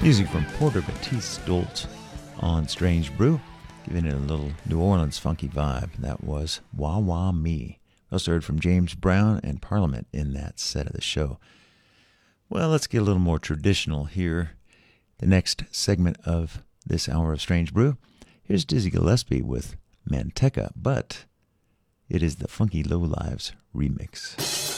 Music from Porter Batiste Stoltz on Strange Brew, giving it a little New Orleans funky vibe. That was Wah Wah Me. Also heard from James Brown and Parliament in that set of the show. Well, let's get a little more traditional here. The next segment of this hour of Strange Brew, here's Dizzy Gillespie with Manteca, but it is the Funky Lowlives remix.